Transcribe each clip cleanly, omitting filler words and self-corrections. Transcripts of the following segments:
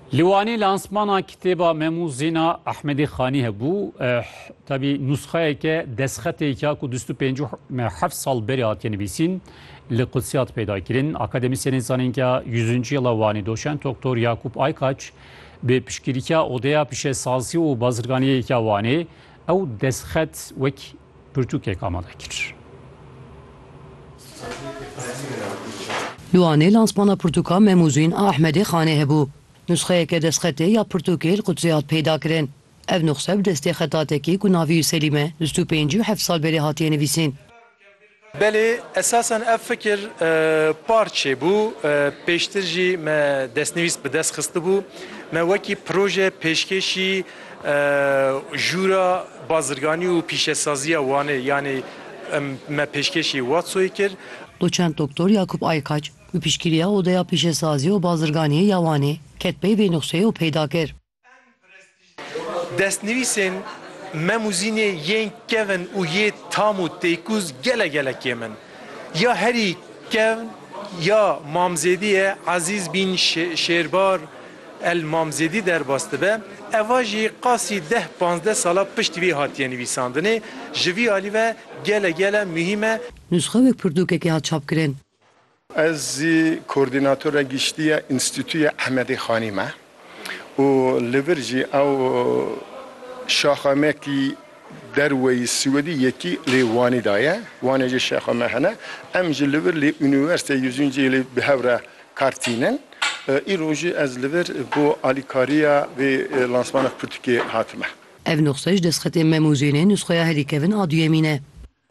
Liwanî lansmana kitêba Memûzîna Ehmedê Xanî hebû. Tabii nusxeyeke destxetêka ku 27 sal berê hatiye nivîsîn li Qudsiyat peyda kirin. Akademisyenên zanîngeha 100. yila wanî doçent Doktor Yakup Aykaç bi piştgirîka Odeya Pişesazî û Bazirganiyeke wanê ew destxet wek pirtûkek amade kir. Liwanê lansmana pirtûka Memûzîn a Ehmedê Xanê hebû. Nusxeyeke destxetê ya pirtûkê li Qudsiyat peyda kirin. Ev nusxe bi destê xetatekî ku navî Selîme 27 sal berê hatiye nivîsîn. Belê esasen ev fikir parçe bû, pêştir jî me destnivîs bi dest xistibû, me wekî proje pêşkêşî jûra bazirganî û pîşesaziya wanê yanî me pêşkêşî Watsoyê kir. Doçent Doktor Yakup Aykaç bi piştgiriya Odeya Pîşesazî û Bazirganiyê ya wanê ketbeyê vê nusxeyê û peyda kir. Destnivîsên Memûzînê yên kevin û yê tam û têkûz gelek min. Ya herî kevin ya mamzêdî ye Ezîz Bin Şêrbar el Mamzêdî derbas dibe. Eva jî qasî 10-15 sala piştî vê hatiye nivîsandinê ji vî alî ve gele mühîm e. Nusxe wek pirtûkekê hat çap kirin. Ez koordinatora giştiya Înstitûya Ehmedê Xanî me û li vir jî ew şaxamekî derweyî Swêdî yekî lê Wanê daye. Wanê jî şaxame hene. Em ji li vir lê Unîversîteyê 100. yilê bi hev re kartînin. Îro jî ez li vir bo alîkariya vê lansmana pirtûkê hatime. Ev nusxe ji destxetê Memûzînê nusxeya herî kevin a duyemîn e.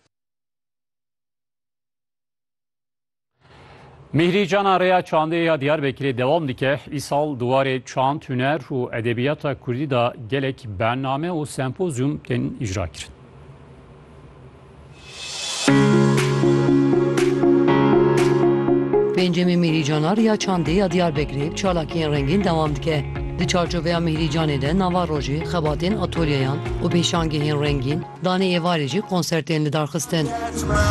Mihrîcana Rêya Çandê ya Diyarbekirê devam dike. Îsal diwarê çand, huner û edebiyata Kurdî da gelek bername û sempozyum tên îcra kirin. Pêncemê Mihrîcana Rêya Çandê ya Diyarbekirê çalakiyên rengîn devam dike. Di çarçoveya Mihrîcanê de nava rojê, xebatên atolyeyan û pêşangehên rengîn, danê êvarê jî konsertên li darxistin.